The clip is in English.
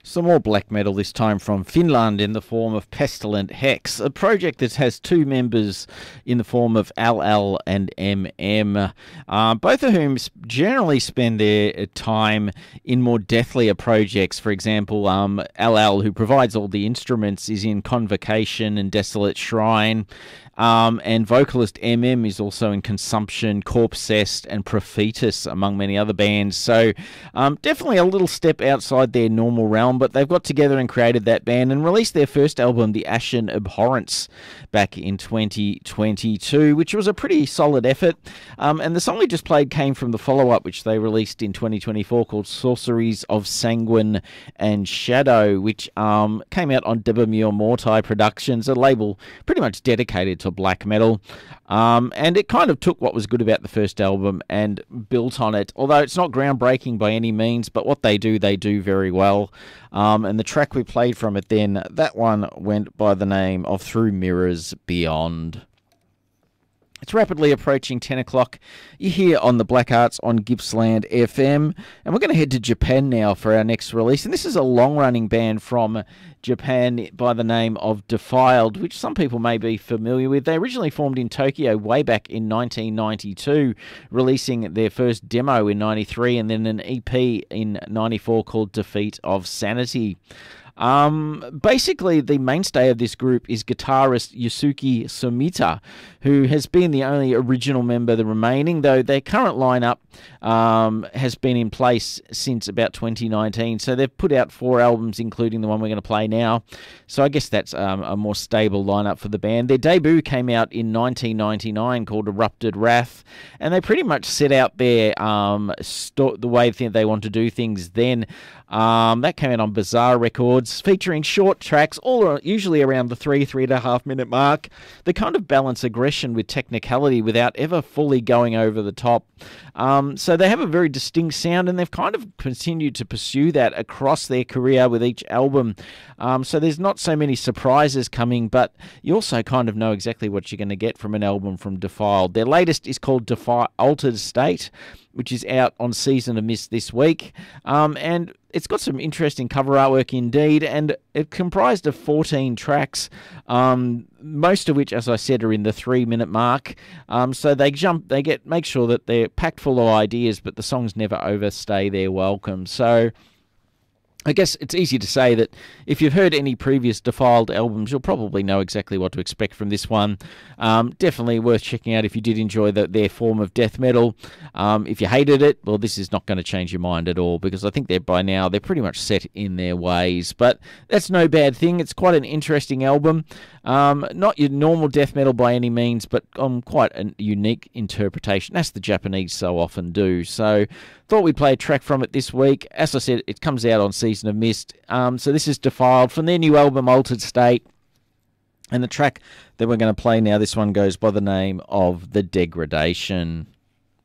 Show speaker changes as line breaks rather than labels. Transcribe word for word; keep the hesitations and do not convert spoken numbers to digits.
Some more black metal, this time from Finland in the form of Pestilent Hex, a project that has two members in the form of L L and M M, uh, both of whom generally spend their time in more deathlier projects. For example, um, L L, who provides all the instruments, is in Convocation and Desolate Shrine. Um, and vocalist M M is also in Consumption, Corpsest, and Prophetus, among many other bands. So um, definitely a little step outside their normal realm, but they've got together and created that band and released their first album, The Ashen Abhorrence, back in twenty twenty-two, which was a pretty solid effort. Um, and the song we just played came from the follow-up, which they released in twenty twenty-four, called Sorceries of Sanguine and Shadow, which um, came out on Debamure Mortai Productions, a label pretty much dedicated to black metal, um, and it kind of took what was good about the first album and built on it, although it's not groundbreaking by any means, but what they do, they do very well. Um, and the track we played from it then, that one went by the name of Through Mirrors Beyond. It's rapidly approaching ten o'clock. You're here on the Black Arts on Gippsland F M. And we're going to head to Japan now for our next release. And this is a long-running band from Japan by the name of Defiled, which some people may be familiar with. They originally formed in Tokyo way back in nineteen ninety-two, releasing their first demo in ninety-three and then an E P in ninety-four called Defeat of Sanity. Um, basically, the mainstay of this group is guitarist Yusuke Sumita, who has been the only original member the remaining, though their current lineup um, has been in place since about twenty nineteen. So they've put out four albums, including the one we're going to play now. So I guess that's um, a more stable lineup for the band. Their debut came out in nineteen ninety-nine called Erupted Wrath, and they pretty much set out their um, sto- the way they want to do things then. Um, that came out on Bizarre Records, featuring short tracks, all usually around the three, three and a half minute mark. They kind of balance aggression with technicality without ever fully going over the top. Um, so they have a very distinct sound, and they've kind of continued to pursue that across their career with each album. Um, so there's not so many surprises coming, but you also kind of know exactly what you're going to get from an album from Defiled. Their latest is called Defi- Altered State, which is out on Season of Mist this week. Um, and it's got some interesting cover artwork indeed, and it comprised of fourteen tracks, um, most of which, as I said, are in the three-minute mark. Um, so they jump, they get make sure that they're packed full of ideas, but the songs never overstay their welcome. So I guess it's easy to say that if you've heard any previous Defiled albums, you'll probably know exactly what to expect from this one. Um, definitely worth checking out if you did enjoy the, their form of death metal. Um, if you hated it, well, this is not going to change your mind at all, because I think they're by now, they're pretty much set in their ways. But that's no bad thing. It's quite an interesting album. Um, not your normal death metal by any means, but um, quite a unique interpretation, as the Japanese so often do. So thought we'd play a track from it this week. As I said, it comes out on Season of Mist. Um, so this is Defiled from their new album, Altered State. And the track that we're going to play now, this one goes by the name of The Degradation.